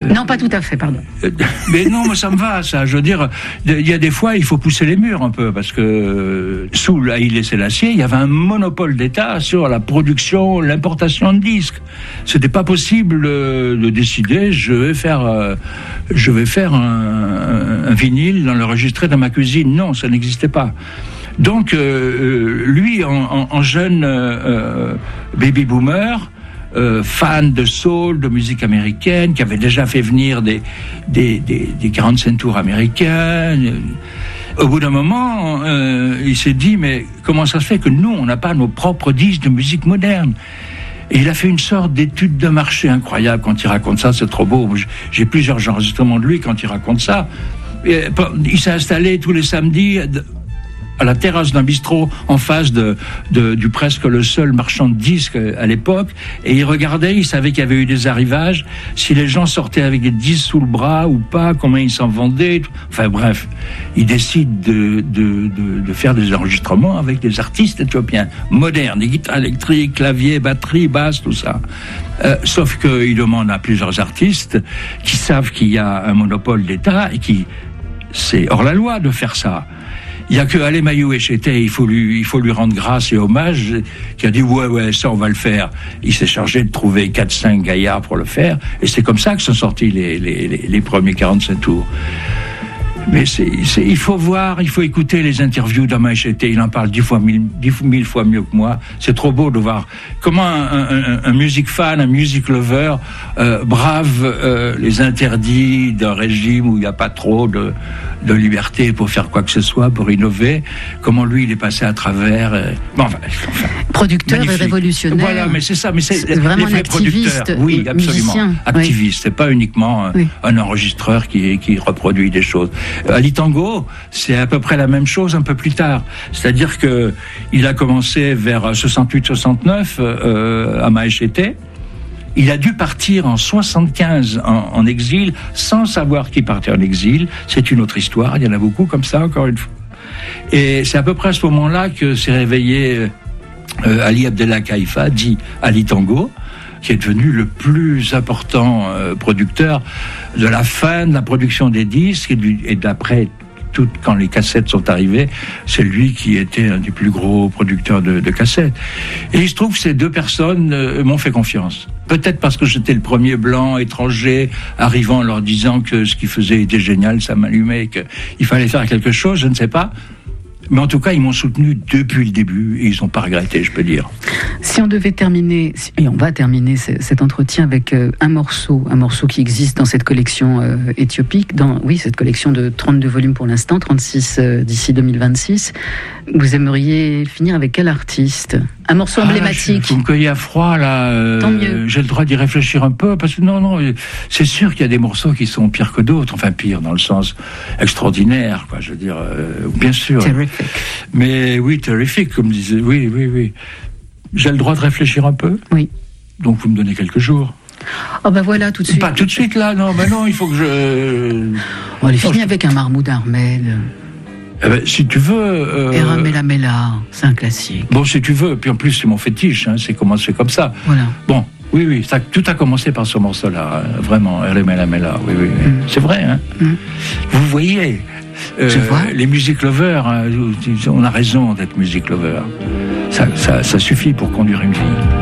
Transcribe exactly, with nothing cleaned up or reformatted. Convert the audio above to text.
Non, pas tout à fait, pardon. Mais non, moi ça me va, ça. Je veux dire, il y a des fois, il faut pousser les murs un peu, parce que sous Haïlé Sélassié, il y avait un monopole d'État sur la production, l'importation de disques. C'était pas possible de décider, je vais faire, euh, je vais faire un, un vinyle, l'enregistrer dans ma cuisine. Non, ça n'existait pas. Donc, euh, lui, en, en, en jeune euh, baby boomer, euh, fan de soul, de musique américaine, qui avait déjà fait venir des, des, des, des quarante-cinq tours américains, au bout d'un moment, euh, il s'est dit, mais comment ça se fait que nous, on n'a pas nos propres disques de musique moderne ? Et il a fait une sorte d'étude de marché incroyable quand il raconte ça, c'est trop beau. J'ai plusieurs enregistrements de lui quand il raconte ça. Et, il s'est installé tous les samedis à la terrasse d'un bistrot en face de, de, du presque le seul marchand de disques à l'époque, et il regardait, il savait qu'il y avait eu des arrivages, si les gens sortaient avec des disques sous le bras ou pas, combien ils s'en vendaient, enfin bref, il décide de, de, de, de faire des enregistrements avec des artistes éthiopiens modernes, des guitares électriques, claviers, batterie, basse, tout ça. Euh, sauf qu'il demande à plusieurs artistes qui savent qu'il y a un monopole d'État et qui, c'est hors la loi de faire ça. Il y a que Alemayehu Eshete, il faut lui, il faut lui rendre grâce et hommage, qui a dit ouais, ouais, ça on va le faire. Il s'est chargé de trouver quatre cinq gaillards pour le faire, et c'est comme ça que sont sortis les, les, les, les premiers quarante-cinq tours. Mais c'est, c'est, il faut voir, il faut écouter les interviews d'Ama Eshete, il en parle dix fois, mille, dix mille fois mieux que moi. C'est trop beau de voir comment un, un, un music fan, un music lover euh, brave euh, les interdits d'un régime où il n'y a pas trop de, de liberté pour faire quoi que ce soit, pour innover. Comment lui, il est passé à travers. Euh, bon, enfin, enfin, producteur magnifique. Et révolutionnaire. Voilà, mais c'est ça, mais c'est, c'est vraiment un activiste. Oui, absolument. Musicien. Activiste, oui. C'est pas uniquement un, oui. un enregistreur qui, qui reproduit des choses. Ali Tango, c'est à peu près la même chose un peu plus tard. C'est-à-dire que il a commencé vers soixante-huit soixante-neuf euh, à Ama Eshete. Il a dû partir en soixante-quinze en, en exil sans savoir qu'il partait en exil. C'est une autre histoire. Il y en a beaucoup comme ça, encore une fois. Et c'est à peu près à ce moment-là que s'est réveillé euh, Ali Abdellah Kaifa, dit Ali Tango, qui est devenu le plus important euh, producteur de la fin de la production des disques et, du, et d'après tout, quand les cassettes sont arrivées, c'est lui qui était un des plus gros producteurs de, de cassettes. Et il se trouve que ces deux personnes euh, m'ont fait confiance. Peut-être parce que j'étais le premier blanc étranger arrivant en leur disant que ce qu'ils faisaient était génial, ça m'allumait, qu'il fallait faire quelque chose, je ne sais pas. Mais en tout cas, ils m'ont soutenu depuis le début et ils n'ont pas regretté, je peux dire. Si on devait terminer, et on va terminer cet entretien avec un morceau, un morceau qui existe dans cette collection euh, éthiopique, dans, oui, cette collection de trente-deux volumes pour l'instant, trente-six euh, d'ici deux mille vingt-six, vous aimeriez finir avec quel artiste ? Un morceau ah, emblématique. Vous me cueillez à froid, là. Euh, Tant mieux. J'ai le droit d'y réfléchir un peu, parce que non, non, c'est sûr qu'il y a des morceaux qui sont pires que d'autres, enfin pires dans le sens extraordinaire, quoi, je veux dire, euh, bien sûr. Terrific. Mais oui, terrific, comme disait, oui, oui, oui. J'ai le droit de réfléchir un peu ? Oui. Donc vous me donnez quelques jours. Oh ben voilà, tout de suite. Pas tout de suite, là, non, ben non, il faut que je... On est fini avec un Mahmoud Ahmed. Eh ben, si tu veux... Euh... Era Mela Mela, c'est un classique. Bon, si tu veux, puis en plus c'est mon fétiche, hein, c'est commencé comme ça. Voilà. Bon, oui, oui, ça, tout a commencé par ce morceau-là, hein, vraiment, Era Mela Mela, oui, oui, oui. Mm. C'est vrai, hein. Mm. Vous voyez, euh, Je vois. les music lovers, hein, on a raison d'être music lover. Ça, ça, ça suffit pour conduire une vie.